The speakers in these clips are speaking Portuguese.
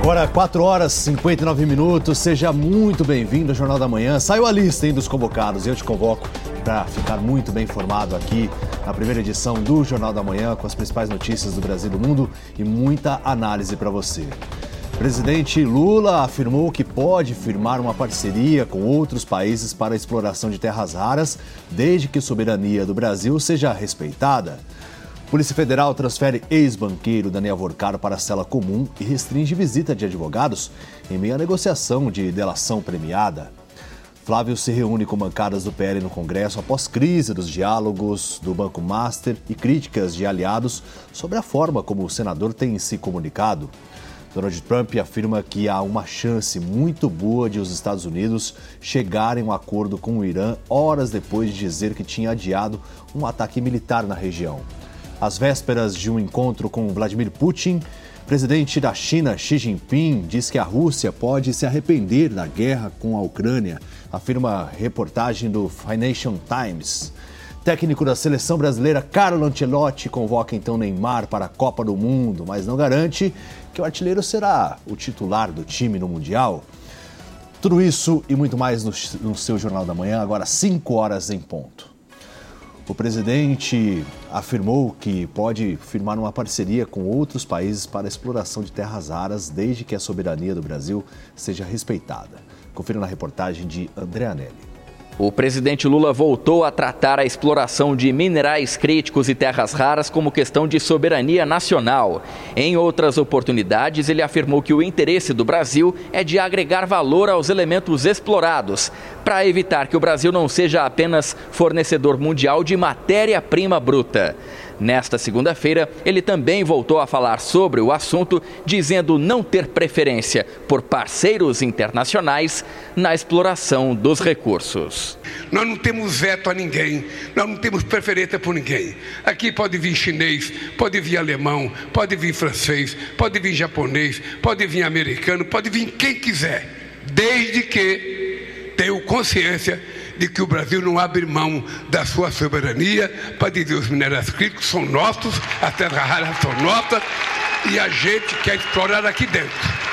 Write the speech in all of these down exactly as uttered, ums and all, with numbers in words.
Agora, quatro horas e cinquenta e nove minutos, seja muito bem-vindo ao Jornal da Manhã. Saiu a lista, hein, dos convocados e eu te convoco para ficar muito bem informado aqui na primeira edição do Jornal da Manhã, com as principais notícias do Brasil e do mundo e muita análise para você. O presidente Lula afirmou que pode firmar uma parceria com outros países para a exploração de terras raras, desde que a soberania do Brasil seja respeitada. Polícia Federal transfere ex-banqueiro Daniel Vorcaro para a cela comum e restringe visita de advogados em meio à negociação de delação premiada. Flávio se reúne com bancadas do P L no Congresso após crise dos diálogos do Banco Master e críticas de aliados sobre a forma como o senador tem se comunicado. Donald Trump afirma que há uma chance muito boa de os Estados Unidos chegarem a um acordo com o Irã horas depois de dizer que tinha adiado um ataque militar na região. Às vésperas de um encontro com Vladimir Putin, o presidente da China, Xi Jinping, diz que a Rússia pode se arrepender da guerra com a Ucrânia, afirma a reportagem do Financial Times. Técnico da seleção brasileira, Carlo Ancelotti, convoca então Neymar para a Copa do Mundo, mas não garante que o artilheiro será o titular do time no Mundial. Tudo isso e muito mais no, no seu Jornal da Manhã, agora cinco horas em ponto. O presidente afirmou que pode firmar uma parceria com outros países para a exploração de terras raras, desde que a soberania do Brasil seja respeitada. Confira na reportagem de André Anelli. O presidente Lula voltou a tratar a exploração de minerais críticos e terras raras como questão de soberania nacional. Em outras oportunidades, ele afirmou que o interesse do Brasil é de agregar valor aos elementos explorados, para evitar que o Brasil não seja apenas fornecedor mundial de matéria-prima bruta. Nesta segunda-feira, ele também voltou a falar sobre o assunto, dizendo não ter preferência por parceiros internacionais na exploração dos recursos. Nós não temos veto a ninguém, nós não temos preferência por ninguém. Aqui pode vir chinês, pode vir alemão, pode vir francês, pode vir japonês, pode vir americano, pode vir quem quiser, desde que tenha consciência de que o Brasil não abre mão da sua soberania para dizer os minerais críticos são nossos, as terras raras são nossas e a gente quer explorar aqui dentro.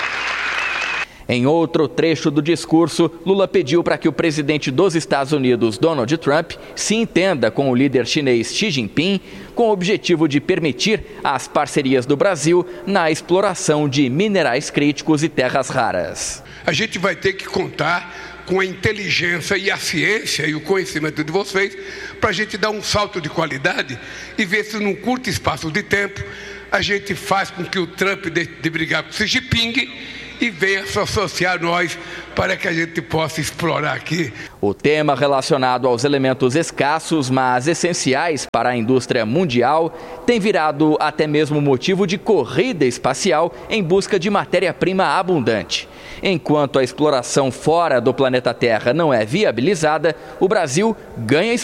Em outro trecho do discurso, Lula pediu para que o presidente dos Estados Unidos, Donald Trump, se entenda com o líder chinês Xi Jinping, com o objetivo de permitir as parcerias do Brasil na exploração de minerais críticos e terras raras. A gente vai ter que contar com a inteligência e a ciência e o conhecimento de vocês para a gente dar um salto de qualidade e ver se num curto espaço de tempo a gente faz com que o Trump deixe de brigar com o Xi Jinping e venha se associar a nós para que a gente possa explorar aqui. O tema relacionado aos elementos escassos, mas essenciais para a indústria mundial, tem virado até mesmo motivo de corrida espacial em busca de matéria-prima abundante. Enquanto a exploração fora do planeta Terra não é viabilizada, o Brasil ganha espaço